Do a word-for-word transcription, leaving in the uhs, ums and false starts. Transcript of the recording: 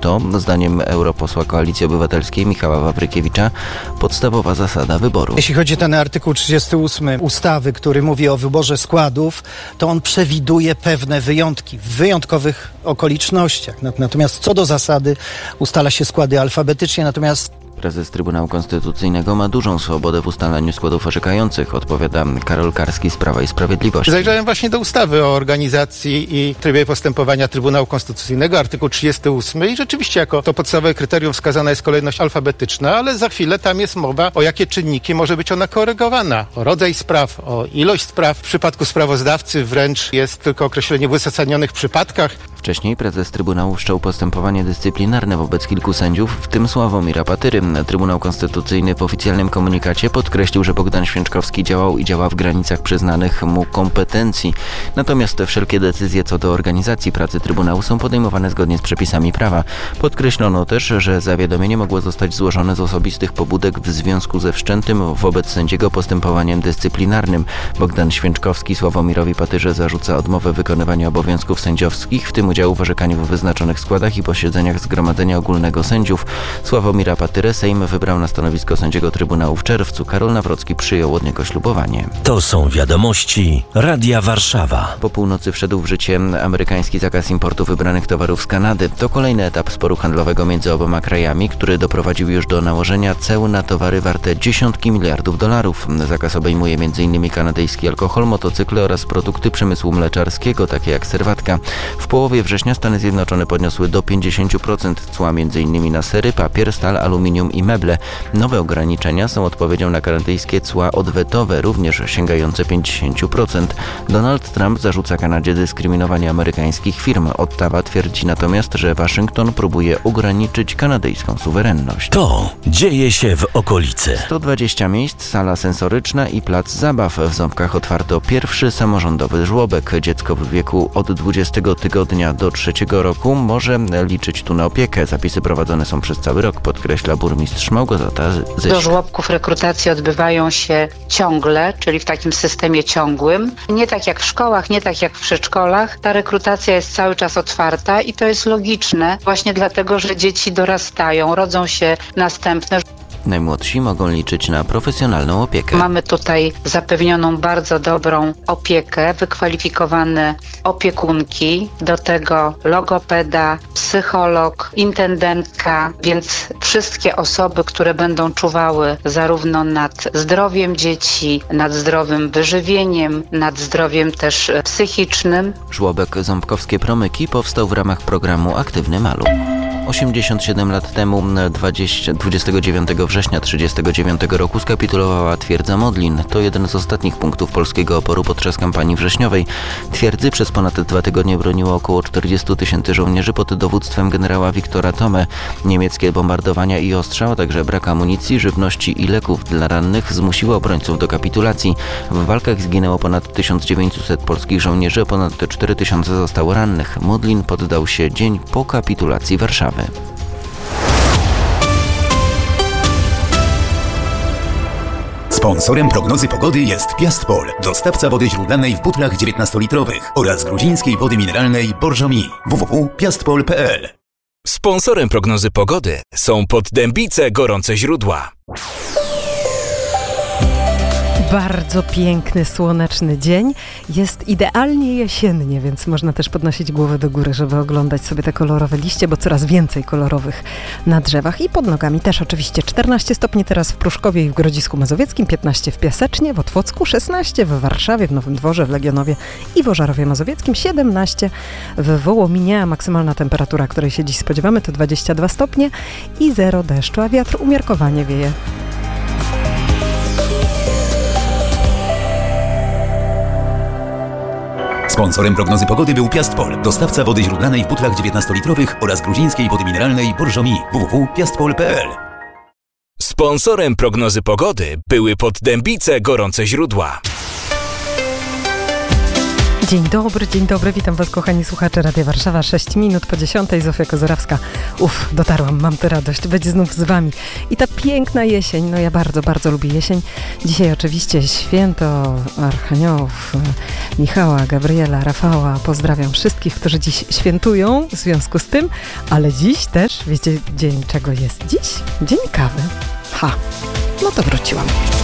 To, zdaniem europosła Koalicji Obywatelskiej Michała Wawrykiewicza, podstawowa zasada wyboru. Jeśli chodzi o ten artykuł trzydziesty ósmy ustawy, który mówi o wyborze składów, to on przewiduje pewne wyjątki w wyjątkowych okolicznościach. Natomiast co do zasady ustala się składy alfabetycznie, natomiast Prezes Trybunału Konstytucyjnego ma dużą swobodę w ustalaniu składów orzekających, odpowiada Karol Karski z Prawa i Sprawiedliwości. Zajrzałem właśnie do ustawy o organizacji i trybie postępowania Trybunału Konstytucyjnego, artykuł trzydziesty ósmy i rzeczywiście jako to podstawowe kryterium wskazana jest kolejność alfabetyczna, ale za chwilę tam jest mowa, o jakie czynniki może być ona korygowana. O rodzaj spraw, o ilość spraw. W przypadku sprawozdawcy wręcz jest tylko określenie w uzasadnionych przypadkach. Wcześniej prezes Trybunału wszczął postępowanie dyscyplinarne wobec kilku sędziów, w tym Sławomira Patyry. Trybunał Konstytucyjny w oficjalnym komunikacie podkreślił, że Bogdan Święczkowski działał i działa w granicach przyznanych mu kompetencji. Natomiast wszelkie decyzje co do organizacji pracy Trybunału są podejmowane zgodnie z przepisami prawa. Podkreślono też, że zawiadomienie mogło zostać złożone z osobistych pobudek w związku ze wszczętym wobec sędziego postępowaniem dyscyplinarnym. Bogdan Święczkowski Sławomirowi Patyrze zarzuca odmowę wykonywania obowiązków sędziowskich, w tym udziału w orzekaniu w wyznaczonych składach i posiedzeniach Zgromadzenia Ogólnego Sędziów. Sławomira Patyrę Sejm wybrał na stanowisko sędziego Trybunału w czerwcu. Karol Nawrocki przyjął od niego ślubowanie. To są wiadomości Radia Warszawa. Po północy wszedł w życie amerykański zakaz importu wybranych towarów z Kanady. To kolejny etap sporu handlowego między oboma krajami, który doprowadził już do nałożenia ceł na towary warte dziesiątki miliardów dolarów. Zakaz obejmuje m.in. kanadyjski alkohol, motocykle oraz produkty przemysłu mleczarskiego, takie jak serwatka. W połowie września Stany Zjednoczone podniosły do pięćdziesiąt procent cła m.in. na sery, papier, stal, aluminium i meble. Nowe ograniczenia są odpowiedzią na kanadyjskie cła odwetowe, również sięgające pięćdziesiąt procent. Donald Trump zarzuca Kanadzie dyskryminowanie amerykańskich firm. Ottawa twierdzi natomiast, że Waszyngton próbuje ograniczyć kanadyjską suwerenność. To dzieje się w okolicy. sto dwadzieścia miejsc, sala sensoryczna i plac zabaw. W Ząbkach otwarto pierwszy samorządowy żłobek. Dziecko w wieku od dwudziestego tygodnia do trzeciego roku może liczyć tu na opiekę. Zapisy prowadzone są przez cały rok, podkreśla burmistrz Małgorzata Zyś. Do żłobków rekrutacje odbywają się ciągle, czyli w takim systemie ciągłym. Nie tak jak w szkołach, nie tak jak w przedszkolach. Ta rekrutacja jest cały czas otwarta i to jest logiczne właśnie dlatego, że dzieci dorastają, rodzą się następne. Najmłodsi mogą liczyć na profesjonalną opiekę. Mamy tutaj zapewnioną bardzo dobrą opiekę, wykwalifikowane opiekunki, do tego logopeda, psycholog, intendentka, więc wszystkie osoby, które będą czuwały zarówno nad zdrowiem dzieci, nad zdrowym wyżywieniem, nad zdrowiem też psychicznym. Żłobek Ząbkowskie Promyki powstał w ramach programu Aktywny Maluch. osiemdziesiąt siedem lat temu, dwudziestego dziewiątego września tysiąc dziewięćset trzydziestego dziewiątego roku skapitulowała twierdza Modlin. To jeden z ostatnich punktów polskiego oporu podczas kampanii wrześniowej. Twierdzy przez ponad dwa tygodnie broniło około czterdziestu tysięcy żołnierzy pod dowództwem generała Wiktora Thome. Niemieckie bombardowania i ostrza, a także brak amunicji, żywności i leków dla rannych zmusiły obrońców do kapitulacji. W walkach zginęło ponad tysiąc dziewięćset polskich żołnierzy, a ponad cztery tysiące zostało rannych. Modlin poddał się dzień po kapitulacji Warszawy. Sponsorem prognozy pogody jest Piastpol, dostawca wody źródlanej w butlach dziewiętnastolitrowych oraz gruzińskiej wody mineralnej Borżomi. w w w kropka piastpol kropka p l. Sponsorem prognozy pogody są Poddębice Gorące Źródła. Bardzo piękny, słoneczny dzień. Jest idealnie jesiennie, więc można też podnosić głowę do góry, żeby oglądać sobie te kolorowe liście, bo coraz więcej kolorowych na drzewach i pod nogami też oczywiście. czternaście stopni teraz w Pruszkowie i w Grodzisku Mazowieckim, piętnaście w Piasecznie, w Otwocku, szesnaście w Warszawie, w Nowym Dworze, w Legionowie i w Ożarowie Mazowieckim, siedemnaście w Wołominie, a maksymalna temperatura, której się dziś spodziewamy, to dwadzieścia dwa stopnie i zero deszczu, a wiatr umiarkowanie wieje. Sponsorem prognozy pogody był Piastpol, dostawca wody źródlanej w butlach dziewiętnastolitrowych oraz gruzińskiej wody mineralnej Borżomi. w w w kropka piastpol kropka p l. Sponsorem prognozy pogody były Poddębice Gorące Źródła. Dzień dobry, dzień dobry, witam Was kochani słuchacze Radia Warszawa, sześć minut po dziesiątej, Zofia Kozorawska. Uff, dotarłam, mam tę radość, być znów z Wami. I ta piękna jesień, no ja bardzo, bardzo lubię jesień. Dzisiaj oczywiście święto Archaniołów, Michała, Gabriela, Rafała. Pozdrawiam wszystkich, którzy dziś świętują w związku z tym, ale dziś też, wiecie, dzień czego jest dziś? Dzień kawy. Ha, no to wróciłam.